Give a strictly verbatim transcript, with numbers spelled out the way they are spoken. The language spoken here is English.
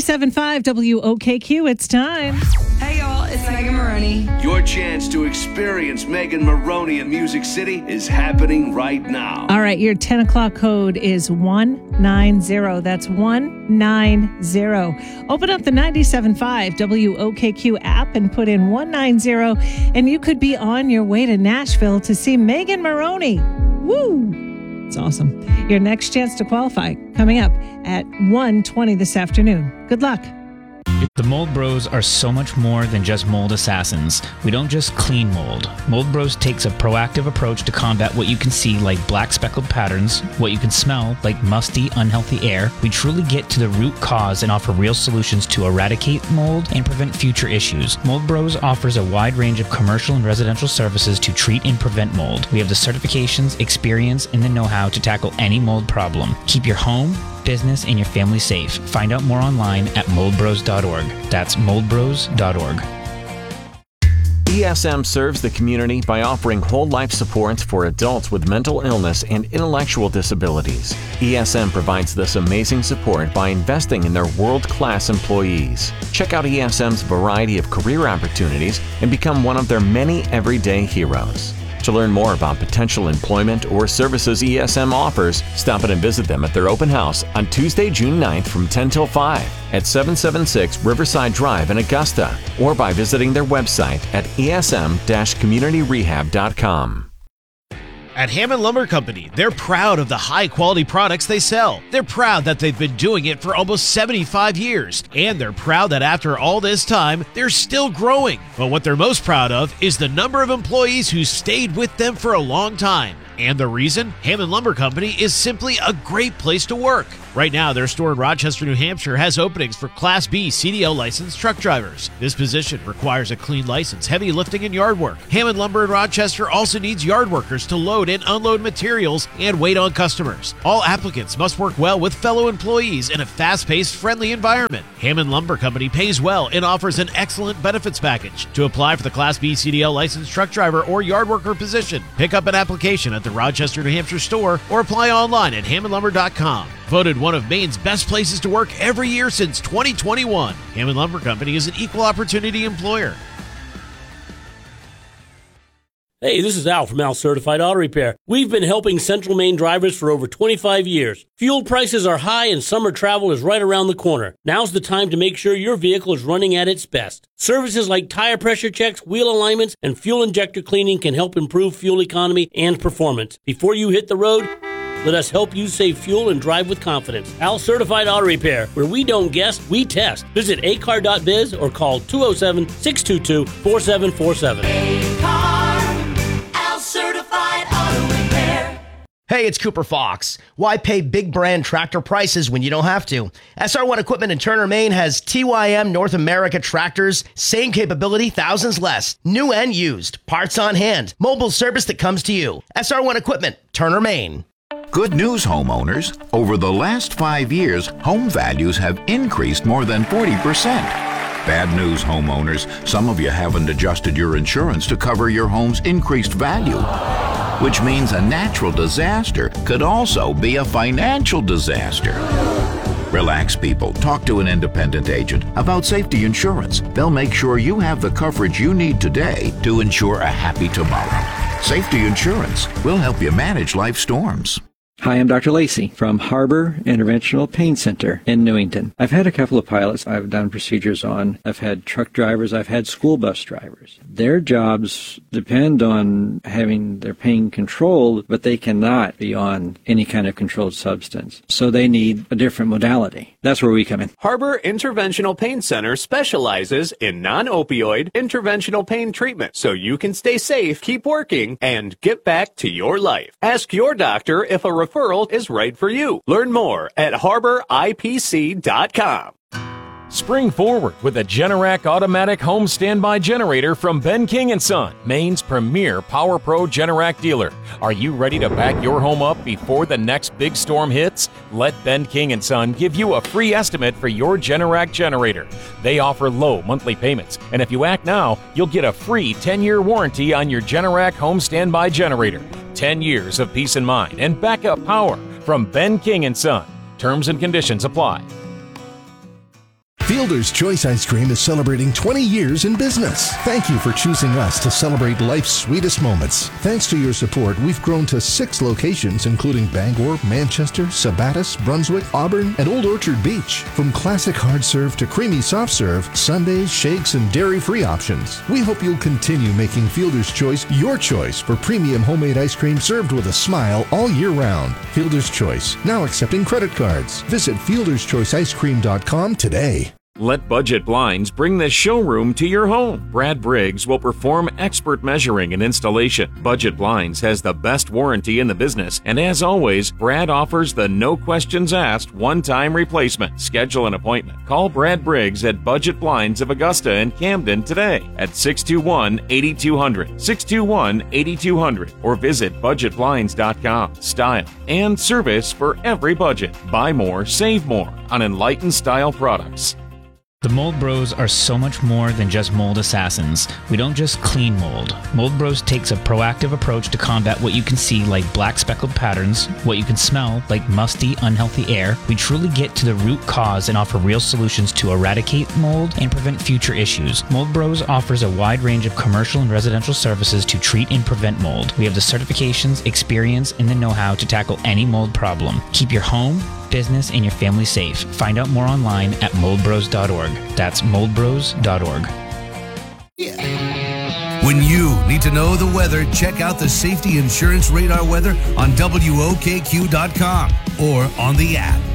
ninety-seven point five W O K Q, it's time. Hey y'all, it's Megan Maroney. Your chance to experience Megan Maroney in Music City is happening right now. All right, your ten o'clock code is one nine zero. That's one nine zero. Open up the ninety-seven point five W O K Q app and put in one nine zero, and you could be on your way to Nashville to see Megan Maroney. Woo! It's awesome. Your next chance to qualify coming up at one twenty this afternoon. Good luck. The Mold Bros are so much more than just mold assassins. We don't just clean mold. Mold Bros takes a proactive approach to combat what you can see like black speckled patterns, what you can smell like musty, unhealthy air. We truly get to the root cause and offer real solutions to eradicate mold and prevent future issues. Mold Bros offers a wide range of commercial and residential services to treat and prevent mold. We have the certifications, experience, and the know-how to tackle any mold problem. Keep your home, business, and your family safe. Find out more online at mold bros dot org. That's mold bros dot org. E S M serves the community by offering whole life supports for adults with mental illness and intellectual disabilities. E S M provides this amazing support by investing in their world-class employees. Check out E S M's variety of career opportunities and become one of their many everyday heroes. To learn more about potential employment or services E S M offers, stop in and visit them at their open house on Tuesday, June ninth from ten till five at seven seventy-six Riverside Drive in Augusta, or by visiting their website at E S M dash community rehab dot com. At Hammond Lumber Company, they're proud of the high-quality products they sell. They're proud that they've been doing it for almost seventy-five years. And they're proud that after all this time, they're still growing. But what they're most proud of is the number of employees who stayed with them for a long time. And the reason? Hammond Lumber Company is simply a great place to work. Right now, their store in Rochester, New Hampshire has openings for Class B C D L licensed truck drivers. This position requires a clean license, heavy lifting, and yard work. Hammond Lumber in Rochester also needs yard workers to load and unload materials and wait on customers. All applicants must work well with fellow employees in a fast-paced, friendly environment. Hammond Lumber Company pays well and offers an excellent benefits package. To apply for the Class B C D L licensed truck driver or yard worker position, pick up an application at the Rochester, New Hampshire store or apply online at hammond lumber dot com. Voted one of Maine's best places to work every year since twenty twenty-one. Hammond Lumber Company is an equal opportunity employer. Hey, this is Al from Al Certified Auto Repair. We've been helping Central Maine drivers for over twenty-five years. Fuel prices are high and summer travel is right around the corner. Now's the time to make sure your vehicle is running at its best. Services like tire pressure checks, wheel alignments, and fuel injector cleaning can help improve fuel economy and performance. Before you hit the road, let us help you save fuel and drive with confidence. Al Certified Auto Repair, where we don't guess, we test. Visit a car dot biz or call two oh seven, six two two, four seven four seven. Al Certified Auto Repair. Hey, it's Cooper Fox. Why pay big brand tractor prices when you don't have to? S R one Equipment in Turner, Maine has T Y M North America tractors, same capability, thousands less, new and used, parts on hand, mobile service that comes to you. S R one Equipment, Turner, Maine. Good news, homeowners. Over the last five years, home values have increased more than forty percent. Bad news, homeowners. Some of you haven't adjusted your insurance to cover your home's increased value, which means a natural disaster could also be a financial disaster. Relax, people. Talk to an independent agent about safety insurance. They'll make sure you have the coverage you need today to ensure a happy tomorrow. Safety insurance will help you manage life storms. Hi, I'm Doctor Lacey from Harbor Interventional Pain Center in Newington. I've had a couple of pilots I've done procedures on. I've had truck drivers. I've had school bus drivers. Their jobs depend on having their pain controlled, but they cannot be on any kind of controlled substance. So they need a different modality. That's where we come in. Harbor Interventional Pain Center specializes in non-opioid interventional pain treatment, so you can stay safe, keep working, and get back to your life. Ask your doctor if a referral is right for you. Learn more at harbor I P C dot com. Spring forward with a Generac automatic home standby generator from Ben King and Son, Maine's premier Power Pro Generac dealer. Are you ready to back your home up before the next big storm hits? Let Ben King and Son give you a free estimate for your Generac generator. They offer low monthly payments, and if you act now, you'll get a free ten-year warranty on your Generac home standby generator. ten years of peace of mind and backup power from Ben King and Son. Terms and conditions apply. Fielder's Choice Ice Cream is celebrating twenty years in business. Thank you for choosing us to celebrate life's sweetest moments. Thanks to your support, we've grown to six locations, including Bangor, Manchester, Sabattus, Brunswick, Auburn, and Old Orchard Beach. From classic hard serve to creamy soft serve, sundaes, shakes, and dairy-free options. We hope you'll continue making Fielder's Choice your choice for premium homemade ice cream served with a smile all year round. Fielder's Choice, now accepting credit cards. Visit fielder's choice ice cream dot com today. Let Budget Blinds bring the showroom to your home. Brad Briggs will perform expert measuring and installation. Budget Blinds has the best warranty in the business, and as always, Brad offers the no questions asked one-time replacement. Schedule an appointment. Call Brad Briggs at Budget Blinds of Augusta and Camden today at six two one, eight two zero zero, six two one, eight two zero zero, or visit budget blinds dot com. Style and service for every budget. Buy more, save more on Enlightened Style products. The Mold Bros are so much more than just mold assassins. We don't just clean mold. Mold Bros takes a proactive approach to combat what you can see like black speckled patterns, what you can smell like musty, unhealthy air. We truly get to the root cause and offer real solutions to eradicate mold and prevent future issues. Mold Bros offers a wide range of commercial and residential services to treat and prevent mold. We have the certifications, experience, and the know-how to tackle any mold problem. Keep your home, business, and your family safe. Find out more online at mold bros dot org. That's mold bros dot org. When you need to know the weather, check out the Safety Insurance Radar weather on W O K Q dot com or on the app.